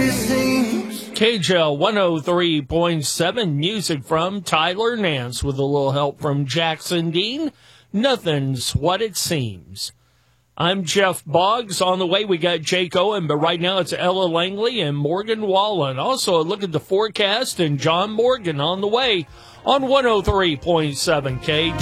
it seems. KJL 103.7, music from Tyler Nance with a little help from Jackson Dean. Nothing's what it seems. I'm Jeff Boggs. On the way, we got Jake Owen, but right now it's Ella Langley and Morgan Wallen. Also, a look at the forecast and John Morgan on the way on 103.7 KJL.